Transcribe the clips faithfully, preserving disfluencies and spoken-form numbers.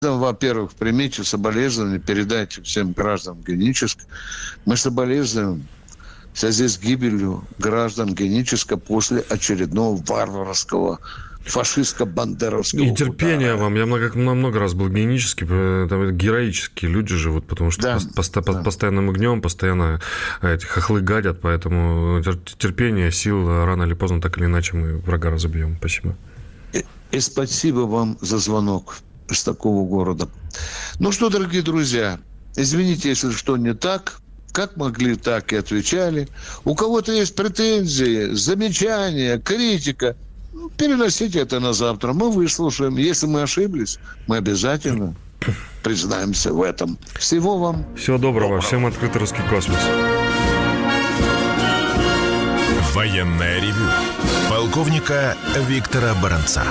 Во-первых, примите соболезнования, передайте всем гражданам Геническа. Мы соболезнуем в связи с гибелью граждан Геническа после очередного варварского фашистско-бандеровского И терпения удара. вам. Я много, много раз был генически, там героические люди живут, потому что да, пост- да. постоянным огнем, постоянно эти хохлы гадят, поэтому терпение, сил, рано или поздно, так или иначе, мы врага разобьем. Спасибо. И, и спасибо вам за звонок из такого города. Ну что, дорогие друзья, извините, если что не так. Как могли, так и отвечали. У кого-то есть претензии, замечания, критика. Переносите это на завтра. Мы выслушаем. Если мы ошиблись, мы обязательно признаемся в этом. Всего вам Всего доброго. доброго. Всем открытый русский космос. Военное ревю полковника Виктора Баранца.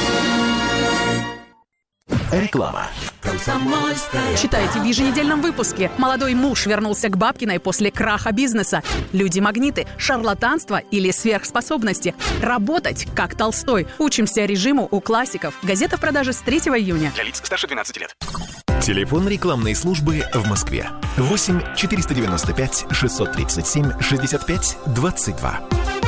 Реклама. Читайте в еженедельном выпуске. Молодой муж вернулся к Бабкиной после краха бизнеса. Люди-магниты, шарлатанство или сверхспособности. Работать, как Толстой. Учимся режиму у классиков. Газета в продаже с третьего июня. Для лиц старше двенадцати лет. Телефон рекламной службы в Москве. восемь четыреста девяносто пять шестьсот тридцать семь шестьдесят пять двадцать два.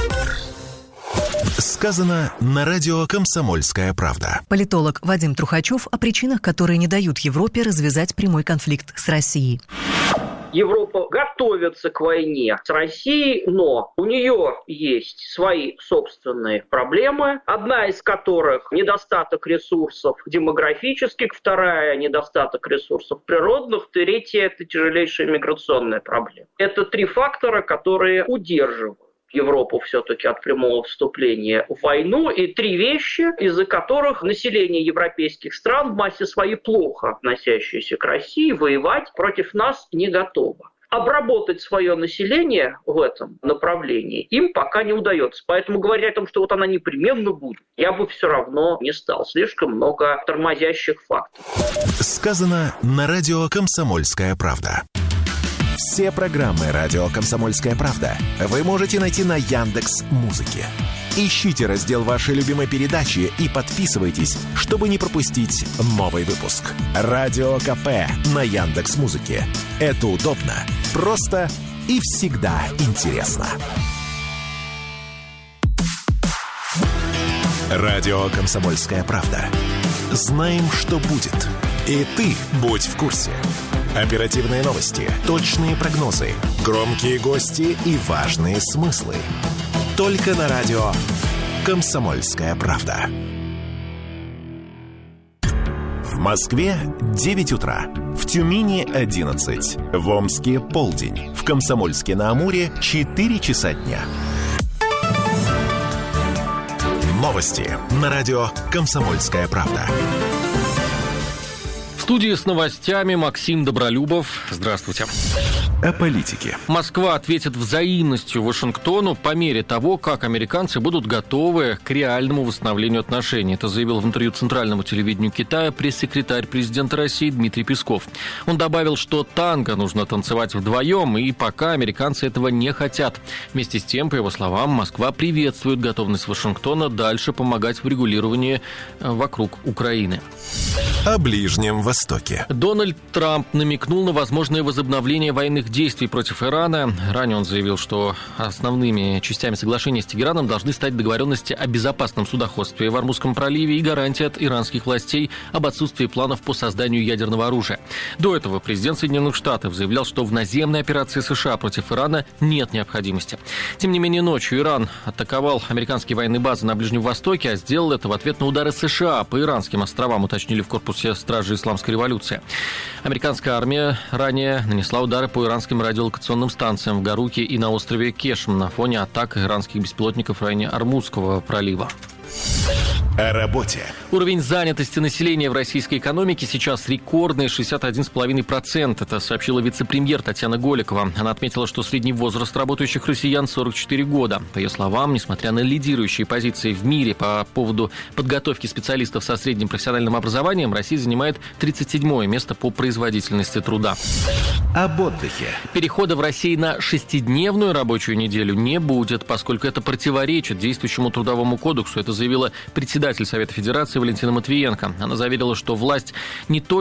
Сказано на радио «Комсомольская правда». Политолог Вадим Трухачев о причинах, которые не дают Европе развязать прямой конфликт с Россией. Европа готовится к войне с Россией, но у нее есть свои собственные проблемы, одна из которых недостаток ресурсов демографических, вторая недостаток ресурсов природных, третья это тяжелейшая миграционная проблема. Это три фактора, которые удерживают Европу все-таки от прямого вступления в войну, и три вещи, из-за которых население европейских стран в массе своей плохо относящееся к России, воевать против нас не готово. Обработать свое население в этом направлении им пока не удается. Поэтому говорить о том, что вот она непременно будет, я бы все равно не стал. Слишком много тормозящих факторов. Сказано на радио «Комсомольская правда». Все программы «Радио Комсомольская правда» вы можете найти на Яндекс.Музыке. Ищите раздел вашей любимой передачи и подписывайтесь, чтобы не пропустить новый выпуск. Радио КП на Яндекс.Музыке. Это удобно, просто и всегда интересно. Радио «Комсомольская правда». Знаем, что будет. И ты будь в курсе. Оперативные новости, точные прогнозы, громкие гости и важные смыслы. Только на радио «Комсомольская правда». В Москве девять утра, в Тюмени одиннадцать, в Омске полдень, в Комсомольске-на-Амуре четыре часа дня. Новости на радио «Комсомольская правда». В студии с новостями Максим Добролюбов. Здравствуйте. О политике. Москва ответит взаимностью Вашингтону по мере того, как американцы будут готовы к реальному восстановлению отношений. Это заявил в интервью Центральному телевидению Китая пресс-секретарь президента России Дмитрий Песков. Он добавил, что танго нужно танцевать вдвоем, и пока американцы этого не хотят. Вместе с тем, по его словам, Москва приветствует готовность Вашингтона дальше помогать в регулировании вокруг Украины. О Ближнем Востоке. Дональд Трамп намекнул на возможное возобновление военных действий против Ирана. Ранее он заявил, что основными частями соглашения с Тегераном должны стать договоренности о безопасном судоходстве в Ормузском проливе и гарантия от иранских властей об отсутствии планов по созданию ядерного оружия. До этого президент Соединенных Штатов заявлял, что в наземной операции США против Ирана нет необходимости. Тем не менее, ночью Иран атаковал американские военные базы на Ближнем Востоке, а сделал это в ответ на удары США по иранским островам, уточнили в корпусе стражи исламской революции. Американская армия ранее нанесла удары по иранским радиолокационным станциям в Гаруке и на острове Кешм на фоне атак иранских беспилотников в районе Ормузского пролива. О работе. Уровень занятости населения в российской экономике сейчас рекордный шестьдесят один целых пять десятых процента. Это сообщила вице-премьер Татьяна Голикова. Она отметила, что средний возраст работающих россиян сорок четыре года. По ее словам, несмотря на лидирующие позиции в мире по поводу подготовки специалистов со средним профессиональным образованием, Россия занимает тридцать седьмое место по производительности труда. Об отдыхе. Перехода в России на шестидневную рабочую неделю не будет, поскольку это противоречит действующему трудовому кодексу. Это заявила председатель председатель Совета Федерации Валентина Матвиенко. Она заверила, что власть не только